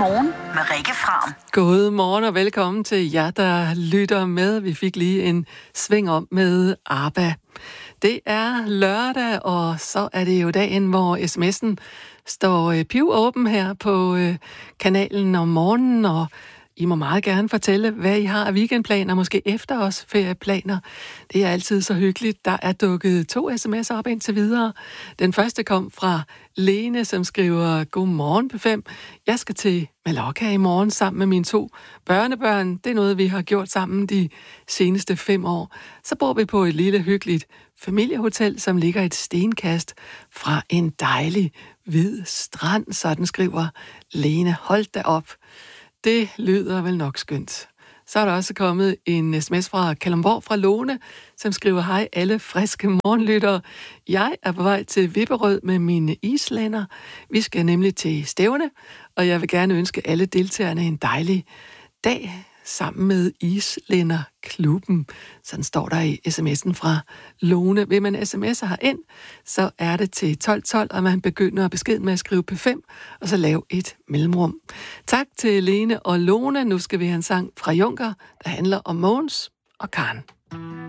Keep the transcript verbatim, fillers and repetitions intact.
Morgen med Rikke Fram. God morgen og velkommen til jer, der lytter med. Vi fik lige en sving om med ABBA. Det er lørdag, og så er det jo dagen, hvor sms'en står pivåben her på kanalen om morgenen, og I må meget gerne fortælle, hvad I har af weekendplaner, måske efter os ferieplaner. Det er altid så hyggeligt. Der er dukket to sms'er op indtil videre. Den første kom fra Lene, som skriver: Godmorgen P fem. Jeg skal til Mallorca i morgen sammen med mine to børnebørn. Det er noget, vi har gjort sammen de seneste fem år. Så bor vi på et lille hyggeligt familiehotel, som ligger et stenkast fra en dejlig hvid strand. Sådan skriver Lene. Hold da op. Det lyder vel nok skønt. Så er der også kommet en sms fra Kalundborg fra Lone, som skriver: Hej alle friske morgenlyttere. Jeg er på vej til Vipperød med mine islænder. Vi skal nemlig til stævne, og jeg vil gerne ønske alle deltagerne en dejlig dag sammen med Islænderklubben. Sådan står der i sms'en fra Lone. Vil man sms'er herind, så er det til tolv tolv, og man begynder beskeden med at skrive P fem, og så lave et mellemrum. Tak til Lene og Lone. Nu skal vi have en sang fra Junker, der handler om Mogens og Karen.